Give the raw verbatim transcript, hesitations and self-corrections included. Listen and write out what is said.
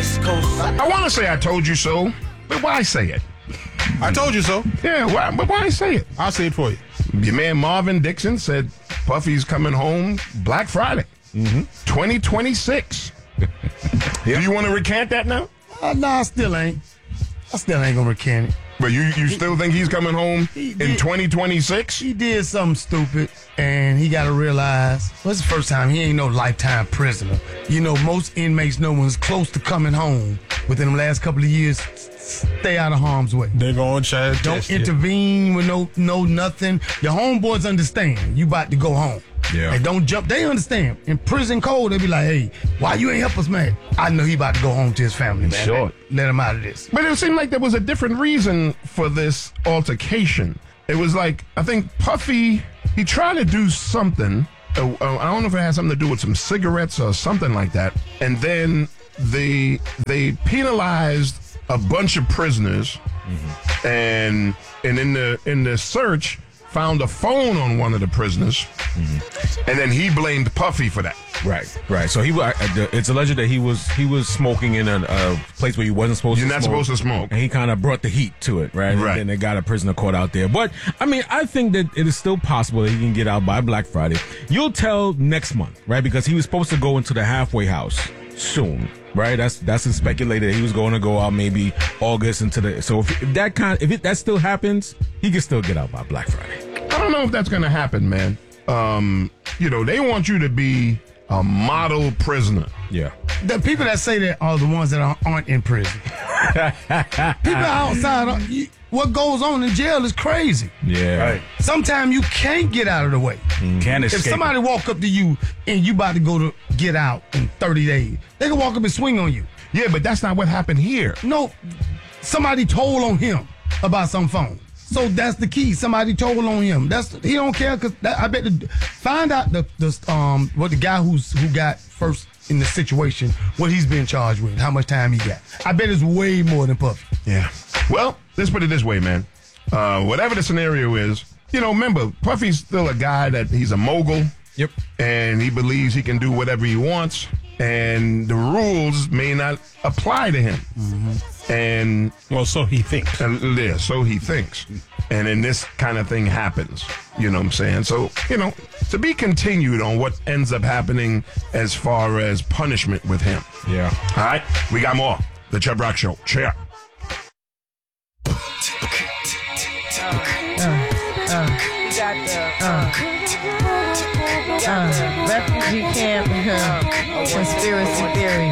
West Coast. I want to say I told you so, but why say it? I told you so. Yeah, why, but why say it? I'll say it for you. Your man Marvin Dixon said Puffy's coming home Black Friday, mm-hmm. twenty twenty-six. Yep. Do you want to recant that now? Uh, nah, I still ain't. I still ain't gonna recant it. But you, you still think he's coming home in twenty twenty-six? He did something stupid, and he got to realize, well, it's the first time he ain't no lifetime prisoner. You know, most inmates know when it's close to coming home within the last couple of years, stay out of harm's way. They're going to try to Don't test intervene it. with no no nothing. Your homeboys understand you about to go home. Yeah. And don't jump. They understand. In prison code, they be like, hey, why you ain't help us, man? I know he about to go home to his family, man. Sure. Let, let him out of this. But it seemed like there was a different reason for this altercation. It was like, I think Puffy, he tried to do something. Uh, I don't know if it had something to do with some cigarettes or something like that. And then they they penalized a bunch of prisoners, mm-hmm. and and in the in the search found a phone on one of the prisoners, mm-hmm. and then he blamed Puffy for that. Right, right. So he, uh, it's alleged that he was he was smoking in a, a place where he wasn't supposed You're to. You're not smoke, supposed to smoke, and he kind of brought the heat to it, right? Right. And then they got a prisoner caught out there. But I mean, I think that it is still possible that he can get out by Black Friday. You'll tell next month, right? Because he was supposed to go into the halfway house soon. Right, that's that's speculated that he was going to go out maybe August into the. So if, if that kind, if it, that still happens, he can still get out by Black Friday. I don't know if that's going to happen, man. Um, you know, they want you to be a model prisoner. Yeah, the people that say that are the ones that aren't in prison. People outside, are, you, what goes on in jail is crazy. Yeah, right. Sometimes you can't get out of the way. Mm. Can't escape. If somebody walk up to you and you about to go to get out in thirty days, they can walk up and swing on you. Yeah, but that's not what happened here. No, somebody told on him about some phone. So that's the key. Somebody told on him. That's he don't care because I bet the, find out the the um what the guy who's who got first in the situation, what he's been charged with, how much time he got. I bet it's way more than Puffy. Yeah. Well, let's put it this way, man. Uh, whatever the scenario is, you know, remember, Puffy's still a guy that he's a mogul. Yep. And he believes he can do whatever he wants, and the rules may not apply to him. Mm-hmm. And well, so he thinks. Uh, yeah, so he thinks. And then this kind of thing happens. You know what I'm saying? So, you know, to be continued on what ends up happening as far as punishment with him. Yeah. All right, we got more. The Chubb Rock Show. Cheer. Uh, uh, we got the uh, uh, refugee camp uh, conspiracy theory.